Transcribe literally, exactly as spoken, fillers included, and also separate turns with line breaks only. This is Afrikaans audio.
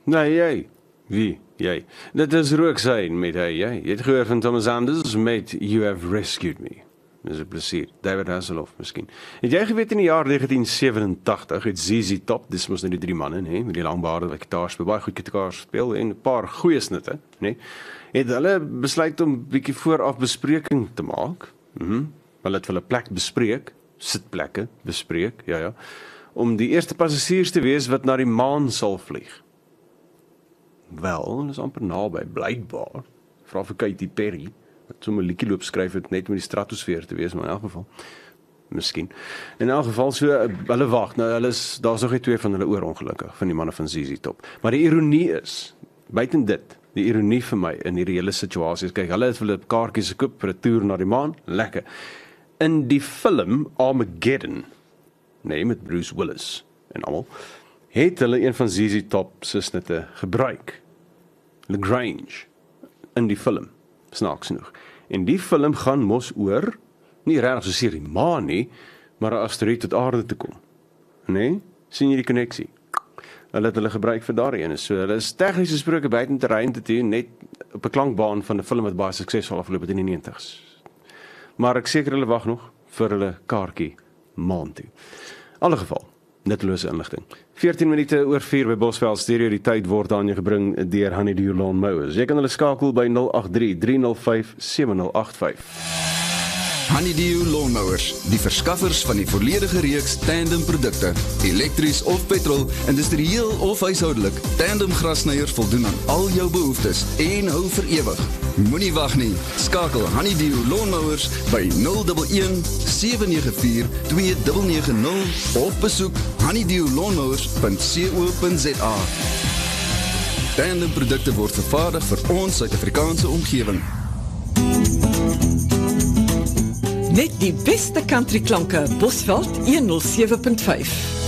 Nee, jy. Wie? Jy. Dit is Rooksyn met hy, jy. Jy het gehoor van Thomas Anders met You Have Rescued Me. Dis 'n plesier. David Hasselhoff, miskien. Het jy geweet in die jaar negentien sewenentagtig het Z Z Top, dis mos nou die drie manne, hè, met die lang baarde wat gitaar speel, baie goed gitaar speel en 'n paar goeie snitte, né? Het hulle besluit om bietjie vooraf bespreking te maak. Mhm. Hulle het hulle plek bespreek, sitplekke bespreek, ja ja, om die eerste passasiers te wees wat na die maan sal vlieg. Wel, dis amper naby, blykbaar. Vra vir Katy Perry, wat so 'n liedjie loop skryf het net met die stratosfeer te wees, maar in elk geval, miskien. In elk geval, so, hulle wag, nou, hulle is, daar is nog nie twee van hulle oor ongelukkig, van die manne van Z Z Top. Maar die ironie is, buiten dit, die ironie vir my in hierdie hele situasie is, kyk, hulle het hulle kaartjies gekoop vir 'n toer na die maan, lekker. In die film Armageddon, nee, met Bruce Willis en almal, het hulle een van Z Z Top se snitte gebruik. Lagrange, in die film, snaaks genoeg. En die film gaan mos oor, nie regtig so seer die maan nie, maar 'n asteroïde tot aarde te kom. Nee, sien jy die konneksie? Hulle het hulle gebruik vir daardie ene. So hulle is tegnies gesproke buiten terrein te doen, net op 'n klankbaan van 'n film wat baie suksesvol afgeloop het in die negentigs. Maar ek seker hulle wag nog vir hulle kaartjie maan toe. In alle geval, nuttelose inligting. veertien minute oor vier by Bosveld Stereo, die tyd word aan jou gebring deur Honeydew Lawn Mowers. Jy kan hulle skakel by nul agt drie, drie nul vyf, sewe nul agt vyf.
Honeydew Lawn Mowers, die verskaffers van die volledige reeks Tandem produkte, elektries of petrol, industrieel of huishoudelik. Tandem grasnyers voldoen aan al jou behoeftes en hou vir ewig. Moenie wag nie. Skakel Honeydew Lawn Mowers by nul een een, sewe nege vier, twee nege nege nul of besoek honeydew lawn mowers punt co punt za. Tandem produkte word vervaardig vir ons Suid-Afrikaanse omgewing.
Met die beste country klanke, Bosveld honderd sewe punt vyf.